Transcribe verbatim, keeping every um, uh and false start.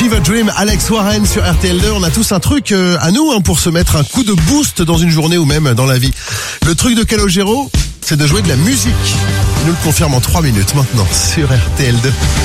Fever Dream, Alex Warren sur R T L deux. On a tous un truc euh, à nous hein, pour se mettre un coup de boost dans une journée ou même dans la vie. Le truc de Calogero, c'est de jouer de la musique. Il nous le confirme en trois minutes maintenant sur R T L deux.